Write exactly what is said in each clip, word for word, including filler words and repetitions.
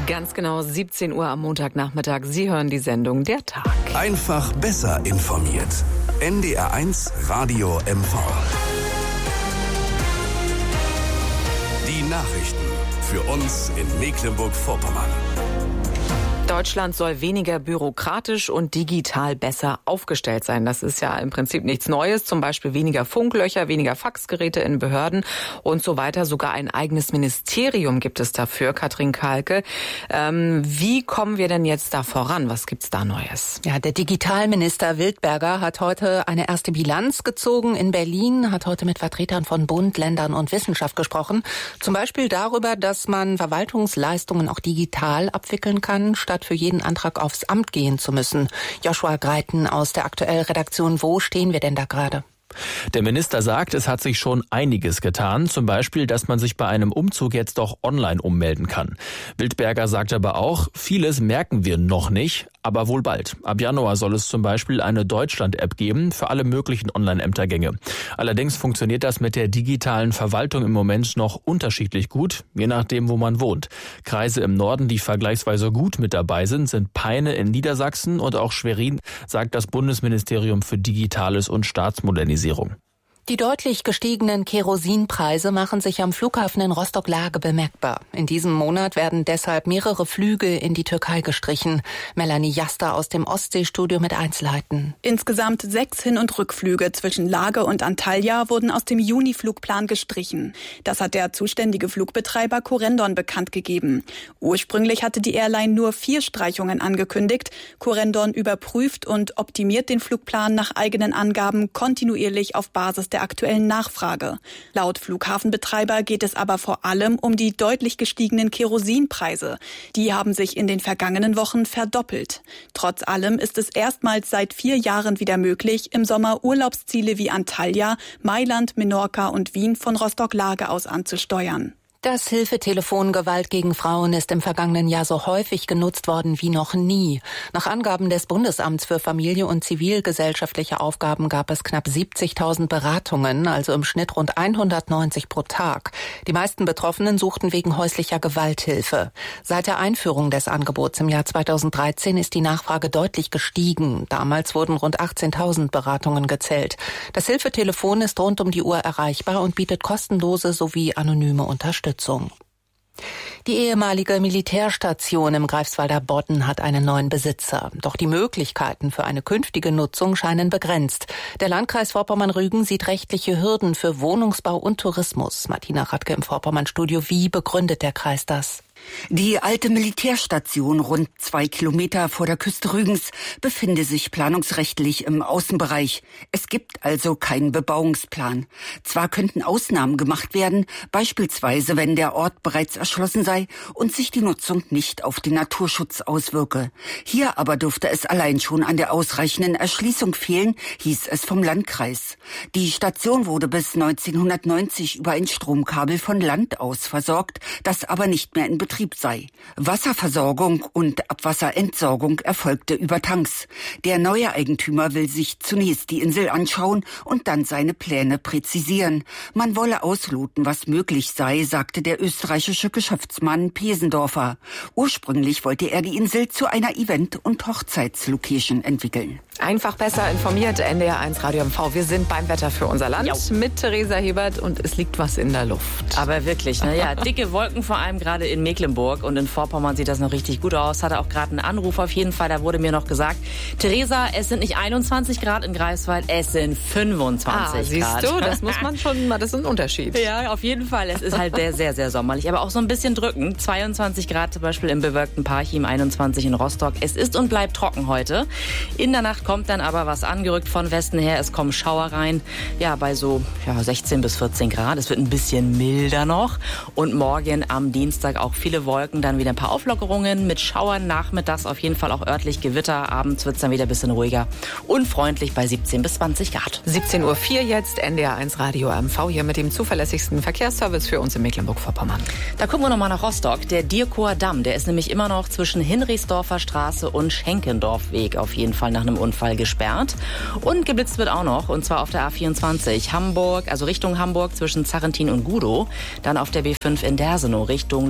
Ganz genau siebzehn Uhr am Montagnachmittag. Sie hören die Sendung Der Tag. Einfach besser informiert. N D R eins Radio M V. Die Nachrichten für uns in Mecklenburg-Vorpommern. Deutschland soll weniger bürokratisch und digital besser aufgestellt sein. Das ist ja im Prinzip nichts Neues. Zum Beispiel weniger Funklöcher, weniger Faxgeräte in Behörden und so weiter. Sogar ein eigenes Ministerium gibt es dafür, Katrin Kahlke. Ähm, wie kommen wir denn jetzt da voran? Was gibt's da Neues? Ja, der Digitalminister Wildberger hat heute eine erste Bilanz gezogen in Berlin, hat heute mit Vertretern von Bund, Ländern und Wissenschaft gesprochen. Zum Beispiel darüber, dass man Verwaltungsleistungen auch digital abwickeln kann, statt für jeden Antrag aufs Amt gehen zu müssen. Joshua Greiten aus der Aktuell-Redaktion. Wo stehen wir denn da gerade? Der Minister sagt, es hat sich schon einiges getan, zum Beispiel, dass man sich bei einem Umzug jetzt auch online ummelden kann. Wildberger sagt aber auch, vieles merken wir noch nicht, aber wohl bald. Ab Januar soll es zum Beispiel eine Deutschland-App geben für alle möglichen Online-Ämtergänge. Allerdings funktioniert das mit der digitalen Verwaltung im Moment noch unterschiedlich gut, je nachdem, wo man wohnt. Kreise im Norden, die vergleichsweise gut mit dabei sind, sind Peine in Niedersachsen und auch Schwerin, sagt das Bundesministerium für Digitales und Staatsmodernisierung. Die deutlich gestiegenen Kerosinpreise machen sich am Flughafen in Rostock-Lage bemerkbar. In diesem Monat werden deshalb mehrere Flüge in die Türkei gestrichen. Melanie Jaster aus dem Ostseestudio mit Einzelheiten. Insgesamt sechs Hin- und Rückflüge zwischen Lage und Antalya wurden aus dem Juni-Flugplan gestrichen. Das hat der zuständige Flugbetreiber Corendon bekannt gegeben. Ursprünglich hatte die Airline nur vier Streichungen angekündigt. Corendon überprüft und optimiert den Flugplan nach eigenen Angaben kontinuierlich auf Basis der der aktuellen Nachfrage. Laut Flughafenbetreiber geht es aber vor allem um die deutlich gestiegenen Kerosinpreise. Die haben sich in den vergangenen Wochen verdoppelt. Trotz allem ist es erstmals seit vier Jahren wieder möglich, im Sommer Urlaubsziele wie Antalya, Mailand, Menorca und Wien von Rostock-Lage aus anzusteuern. Das Hilfetelefon Gewalt gegen Frauen ist im vergangenen Jahr so häufig genutzt worden wie noch nie. Nach Angaben des Bundesamts für Familie und zivilgesellschaftliche Aufgaben gab es knapp siebzigtausend Beratungen, also im Schnitt rund hundertneunzig pro Tag. Die meisten Betroffenen suchten wegen häuslicher Gewalt Hilfe. Seit der Einführung des Angebots im Jahr zweitausenddreizehn ist die Nachfrage deutlich gestiegen. Damals wurden rund achtzehntausend Beratungen gezählt. Das Hilfetelefon ist rund um die Uhr erreichbar und bietet kostenlose sowie anonyme Unterstützung. Die ehemalige Militärstation im Greifswalder Bodden hat einen neuen Besitzer. Doch die Möglichkeiten für eine künftige Nutzung scheinen begrenzt. Der Landkreis Vorpommern-Rügen sieht rechtliche Hürden für Wohnungsbau und Tourismus. Martina Radke im Vorpommern-Studio. Wie begründet der Kreis das? Die alte Militärstation, rund zwei Kilometer vor der Küste Rügens, befinde sich planungsrechtlich im Außenbereich. Es gibt also keinen Bebauungsplan. Zwar könnten Ausnahmen gemacht werden, beispielsweise wenn der Ort bereits erschlossen sei und sich die Nutzung nicht auf den Naturschutz auswirke. Hier aber dürfte es allein schon an der ausreichenden Erschließung fehlen, hieß es vom Landkreis. Die Station wurde bis neunzehnhundertneunzig über ein Stromkabel von Land aus versorgt, das aber nicht mehr in Betrieb sei. Wasserversorgung und Abwasserentsorgung erfolgte über Tanks. Der neue Eigentümer will sich zunächst die Insel anschauen und dann seine Pläne präzisieren. Man wolle ausloten, was möglich sei, sagte der österreichische Geschäftsmann Pesendorfer. Ursprünglich wollte er die Insel zu einer Event- und Hochzeitslocation entwickeln. Einfach besser informiert, N D R eins Radio M V. Wir sind beim Wetter für unser Land jo. mit Theresa Hebert und es liegt was in der Luft. Aber wirklich, ne? Ja, dicke Wolken vor allem gerade in Mecklenburg und in Vorpommern sieht das noch richtig gut aus. Hatte auch gerade einen Anruf auf jeden Fall, da wurde mir noch gesagt, Theresa, es sind nicht einundzwanzig Grad in Greifswald, es sind fünfundzwanzig ah, siehst Grad. Siehst du, das muss man schon, das ist ein Unterschied. Ja, auf jeden Fall. Es ist halt sehr, sehr, sehr sommerlich, aber auch so ein bisschen drückend. zweiundzwanzig Grad zum Beispiel im bewölkten Parchim, einundzwanzig in Rostock. Es ist und bleibt trocken heute. In der Nacht kommt dann aber was angerückt von Westen her. Es kommen Schauer rein, ja, bei so ja, sechzehn bis vierzehn Grad. Es wird ein bisschen milder noch. Und morgen am Dienstag auch viele Wolken, dann wieder ein paar Auflockerungen mit Schauern nachmittags, auf jeden Fall auch örtlich Gewitter. Abends wird es dann wieder ein bisschen ruhiger und freundlich bei siebzehn bis zwanzig Grad. siebzehn Uhr vier jetzt, N D R eins Radio M V, hier mit dem zuverlässigsten Verkehrsservice für uns in Mecklenburg-Vorpommern. Da gucken wir nochmal nach Rostock. Der Dierkower Damm, der ist nämlich immer noch zwischen Hinrichsdorfer Straße und Schenkendorfweg auf jeden Fall nach einem Unfall gesperrt. Und geblitzt wird auch noch, und zwar auf der A vierundzwanzig Hamburg, also Richtung Hamburg zwischen Zarrentin und Gudow. Dann auf der B fünf in Dersenow Richtung Ludwigslohn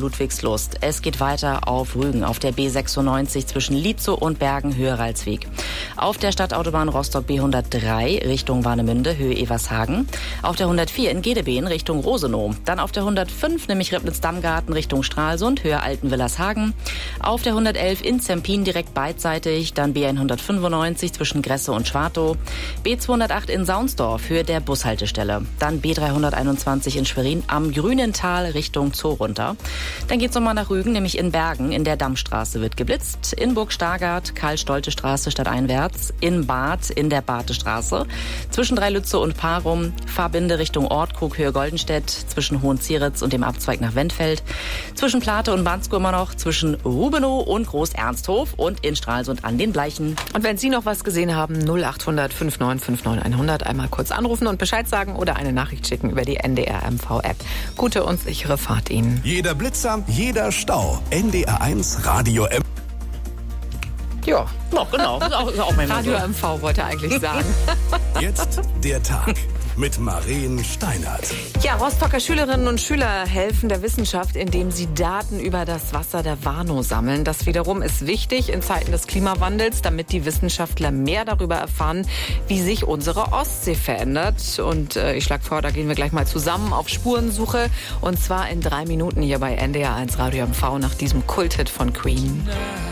Betriebslust. Es geht weiter auf Rügen, auf der B sechsundneunzig zwischen Lietzow und Bergen, Höhe Ralsweg. Auf der Stadtautobahn Rostock B hundertdrei Richtung Warnemünde, Höhe Evershagen. Auf der hundertvier in Gedebeen Richtung Rosenow. Dann auf der hundertfünf, nämlich Ribnitz-Dammgarten Richtung Stralsund, Höhe Altenwillershagen. Auf der hundertelf in Zempin direkt beidseitig. Dann B hundertfünfundneunzig zwischen Gresse und Schwartow. B zweihundertacht in Saunsdorf, Höhe der Bushaltestelle. Dann B dreihunderteinundzwanzig in Schwerin am Grünental Richtung Zoo runter. Dann geht's nochmal nach Rügen, nämlich in Bergen. In der Dammstraße wird geblitzt. In Burg-Stargard, Karl-Stolte-Straße stadteinwärts. In Bad, in der Badestraße. Zwischen Dreilütze und Parum. Fahrbinde Richtung Ortkrug, Höhe Goldenstedt. Zwischen Hohenzieritz und dem Abzweig nach Wendfeld. Zwischen Plate und Bansko immer noch. Zwischen Rubenow und Groß-Ernsthof. Und in Stralsund an den Bleichen. Und wenn Sie noch was gesehen haben, null achthundert fünfundneunzig fünfundneunzig hundert einmal kurz anrufen und Bescheid sagen oder eine Nachricht schicken über die N D R M V App. Gute und sichere Fahrt Ihnen. Jeder Blitzer, jeder Stau. N D R eins Radio M. Ja, oh, genau. Das ist auch, ist auch mein Radio M V wollte eigentlich sagen. Jetzt der Tag mit Maren Steinert. Ja, Rostocker Schülerinnen und Schüler helfen der Wissenschaft, indem sie Daten über das Wasser der Warnow sammeln. Das wiederum ist wichtig in Zeiten des Klimawandels, damit die Wissenschaftler mehr darüber erfahren, wie sich unsere Ostsee verändert. Und äh, ich schlage vor, da gehen wir gleich mal zusammen auf Spurensuche. Und zwar in drei Minuten hier bei N D R eins Radio M V nach diesem Kulthit von Queen.